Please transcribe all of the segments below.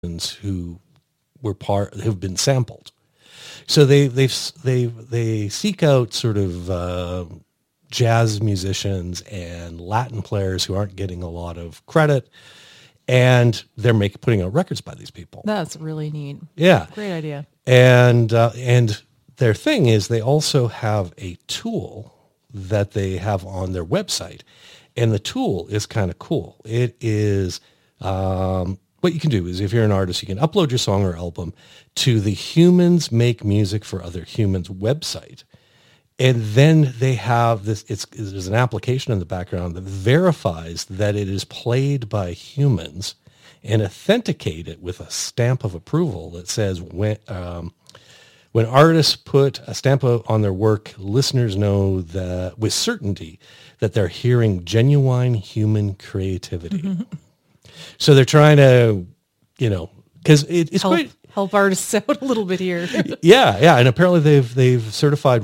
who have been sampled. So they seek out sort of jazz musicians and Latin players who aren't getting a lot of credit, and they're putting out records by these people. That's really neat. Yeah, great idea. And their thing is they also have a tool that they have on their website, and the tool is kind of cool. It is what you can do is, if you're an artist, you can upload your song or album to the Humans Make Music for Other Humans website. And then they have this, there's an application in the background that verifies that it is played by humans and authenticate it with a stamp of approval that says when artists put a stamp on their work, listeners know that with certainty that they're hearing genuine human creativity. So they're trying to, because it's help artists out a little bit here. yeah, and apparently they've certified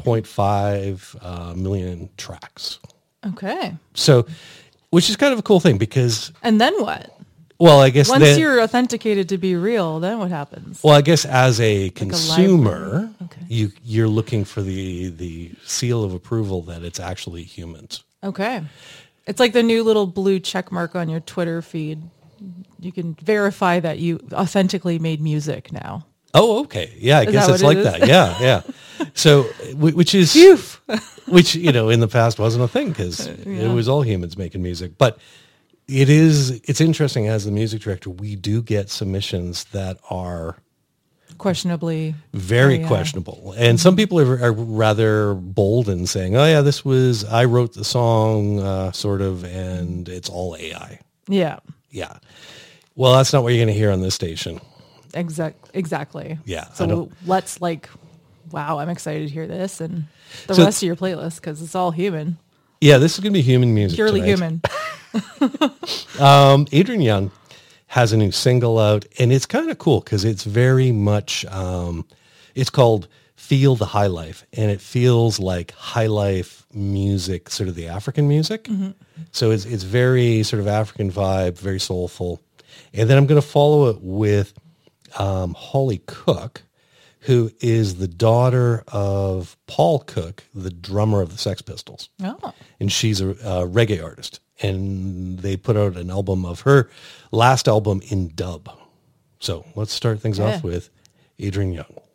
1.5 million tracks. Okay. So, which is kind of a cool thing because. And then what? Well, I guess once you're authenticated to be real, then what happens? Well, I guess as a consumer, you're looking for the seal of approval that it's actually humans. Okay. It's like the new little blue check mark on your Twitter feed. You can verify that you authentically made music now. Oh, okay. Yeah, I guess it's like that. Yeah. So, which is, which, in the past wasn't a thing because it was all humans making music. But it's interesting as the music director, we do get submissions that are questionably very questionable. And some people are rather bold in saying, oh yeah, I wrote the song sort of, and it's all AI. Yeah. Yeah. Well, that's not what you're going to hear on this station. Exactly. Yeah. So let's wow, I'm excited to hear this and the rest of your playlist because it's all human. Yeah, this is going to be human music. Purely tonight. Human. Adrian Young has a new single out, and it's kind of cool because it's very much, it's called Feel the High Life, and it feels like high life music, sort of the African music. Mm-hmm. So it's very sort of African vibe, very soulful. And then I'm going to follow it with Holly Cook, who is the daughter of Paul Cook, the drummer of the Sex Pistols. Oh. And she's a reggae artist. And they put out an album of her last album in dub. So let's start things off with Adrian Young.